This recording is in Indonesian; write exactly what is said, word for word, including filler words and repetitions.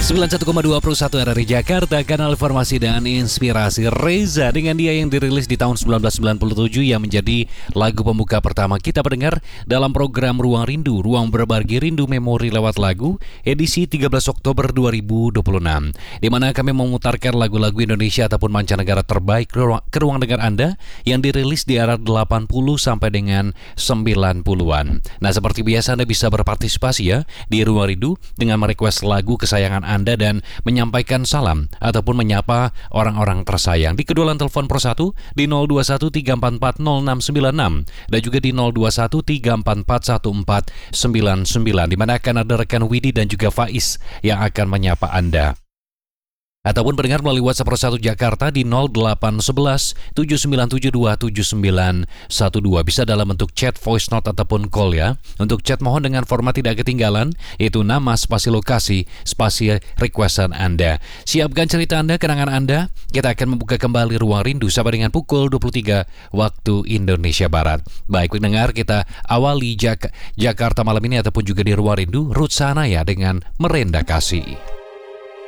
sembilan puluh satu koma dua satu R R I Jakarta, kanal informasi dan inspirasi. Reza dengan dia yang dirilis di tahun seribu sembilan ratus sembilan puluh tujuh yang menjadi lagu pembuka pertama kita pendengar dalam program Ruang Rindu, Ruang Berbagi Rindu Memori lewat lagu, edisi tiga belas Oktober dua ribu dua puluh enam, di mana kami memutarkan lagu-lagu Indonesia ataupun mancanegara terbaik ke ruang, ke ruang dengar Anda yang dirilis di era delapan puluh sampai dengan sembilan puluhan. Nah, seperti biasa Anda bisa berpartisipasi ya di Ruang Rindu dengan merequest lagu kesayangan Anda dan menyampaikan salam ataupun menyapa orang-orang tersayang di kedua line telepon Pro satu di nol dua satu tiga empat empat nol enam sembilan enam dan juga di nol dua satu tiga empat empat satu empat sembilan sembilan, di mana akan ada rekan Widi dan juga Faiz yang akan menyapa Anda. Ataupun pendengar melalui WhatsApp Pro satu Jakarta di nol delapan satu satu tujuh sembilan tujuh dua tujuh sembilan satu dua. Bisa dalam bentuk chat, voice note ataupun call ya. Untuk chat mohon dengan format tidak ketinggalan, yaitu nama, spasi lokasi, spasi requestan Anda. Siapkan cerita Anda, kenangan Anda. Kita akan membuka kembali Ruang Rindu sampai dengan pukul dua puluh tiga waktu Indonesia Barat. Baik pendengar, kita awali Jak- Jakarta malam ini ataupun juga di Ruang Rindu, Ruth Sahanaya dengan Merenda Kasih.